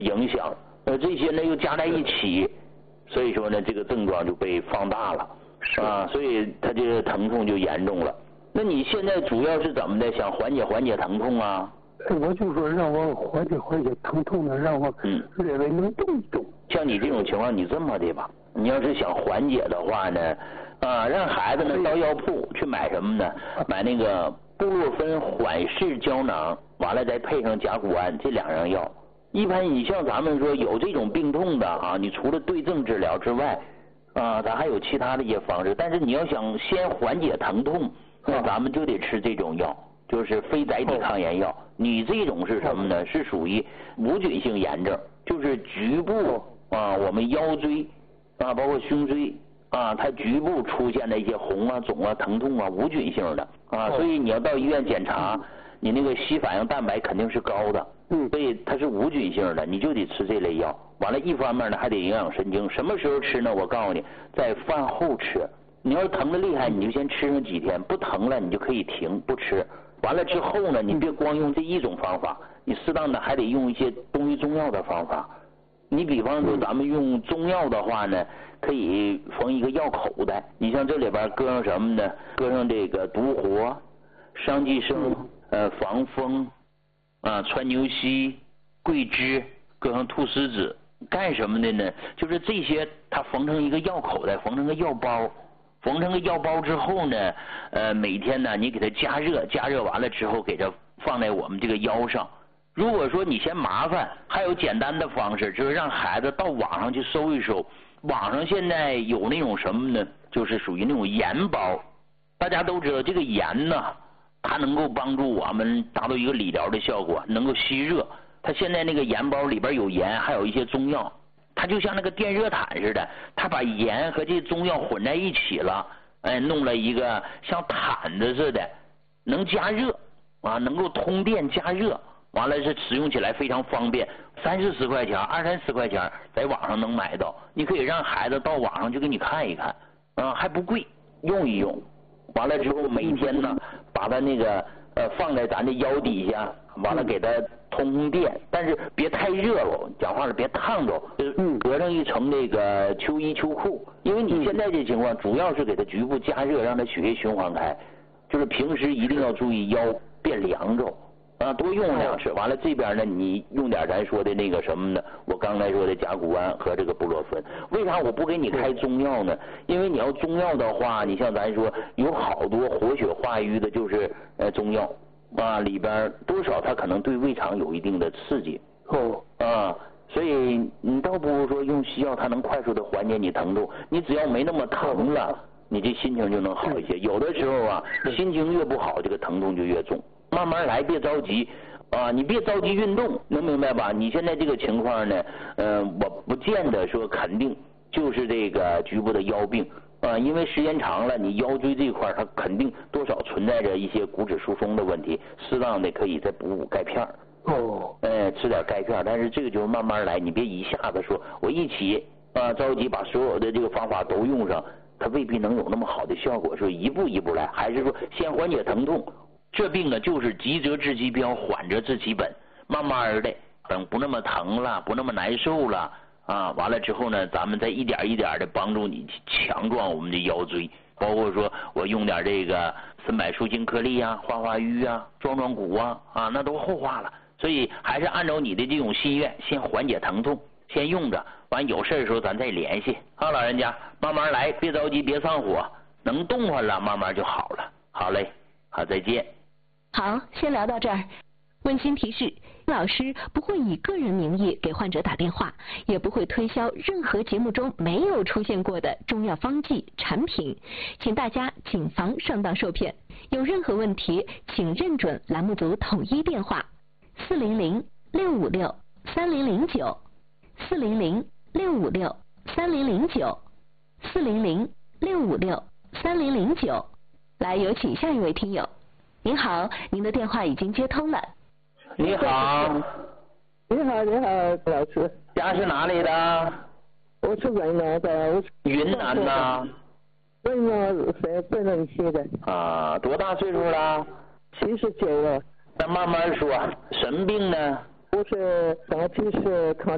影响，这些呢又加在一起，所以说呢这个症状就被放大了，所以他这个疼痛就严重了。那你现在主要是怎么的？想缓解疼痛啊？ 我就说让我缓解疼痛的，让我略微能动一动。 像你这种情况，你这么的吧，你要是想缓解的话呢，让孩子呢到药铺去买什么呢？买那个布洛芬缓释胶囊，完了再配上甲钴胺这2样药。一般你像咱们说有这种病痛的啊，你除了对症治疗之外，咱还有其他的一些方式。但是你要想先缓解疼痛，那咱们就得吃这种药，就是非甾体抗炎药。你这种是什么呢？是属于无菌性炎症，就是局部我们腰椎包括胸椎它局部出现的一些红肿疼痛无菌性的所以你要到医院检查，你那个硒反应蛋白肯定是高的，所以它是无菌性的，你就得吃这类药。完了，一方面呢还得营养神经。什么时候吃呢？我告诉你，在饭后吃。你要是疼得厉害，你就先吃上几天，不疼了你就可以停不吃。完了之后呢，你别光用这一种方法，你适当的还得用一些中医中药的方法。你比方说咱们用中药的话呢，可以缝一个药口袋，你像这里边搁上什么呢？搁上这个独活、商济生、防风川牛膝、桂枝，搁上菟丝子，干什么的呢？就是这些它缝成一个药口袋，缝成个药包。缝成个药包之后呢，每天呢你给它加热完了之后给它放在我们这个腰上。如果说你嫌麻烦，还有简单的方式，就是让孩子到网上去搜一搜。网上现在有那种什么呢？就是属于那种盐包。大家都知道这个盐呢，它能够帮助我们达到一个理疗的效果，能够吸热。它现在那个盐包里边有盐，还有一些中药。它就像那个电热毯似的，它把盐和这中药混在一起了，弄了一个像毯子似的，能加热能够通电加热，完了是使用起来非常方便，30-40块钱，20-30块钱，在网上能买到。你可以让孩子到网上去给你看一看，还不贵，用一用。完了之后每天呢，把它那个放在咱的腰底下，完了给它通电，但是别太热了，讲话了别烫着，就是隔上一层那个秋衣秋裤。因为你现在这情况主要是给它局部加热，让它血液循环开，就是平时一定要注意腰变凉着多用2次。完了这边呢你用点咱说的那个什么呢，我刚才说的甲钴胺和这个布洛芬。为啥我不给你开中药呢？因为你要中药的话，你像咱说有好多活血化瘀的就是中药里边多少它可能对胃肠有一定的刺激所以你倒不如说用西药，它能快速的缓解你疼痛。你只要没那么疼了，你这心情就能好一些。有的时候心情越不好，这个疼痛就越重。慢慢来，别着急你别着急运动，能明白吧？你现在这个情况呢，我不见得说肯定就是这个局部的腰病因为时间长了，你腰椎这一块它肯定多少存在着一些骨质疏松的问题，适当的可以再补钙片吃点钙片，但是这个就是慢慢来，你别一下子说我一起着急把所有的这个方法都用上，它未必能有那么好的效果。说一步一步来，还是说先缓解疼痛。这病呢就是急则治其标，缓则治其本，慢慢的等不那么疼了，不那么难受了完了之后呢，咱们再一点一点的帮助你强壮我们的腰椎，包括说我用点这个参柏树精颗粒化瘀壮骨那都后话了。所以还是按照你的这种心愿，先缓解疼痛，先用着，完有事的时候咱再联系老人家慢慢来，别着急，别上火，能动换了慢慢就好了。好嘞，好，再见。 好，先聊到这儿。温馨提示，老师不会以个人名义给患者打电话，也不会推销任何节目中没有出现过的中药方剂产品，请大家谨防上当受骗。有任何问题，请认准栏目组统一电话400-656-3009，400-656-3009，400-656-3009。来，有请下一位听友。您好，您的电话已经接通了。 你好。 你好，老师。 家是哪里的？ 我是云南的。 云南的。 云南是不能去的。 多大岁数了 ？79了。 咱慢慢说，什么病呢？ 我是上期是看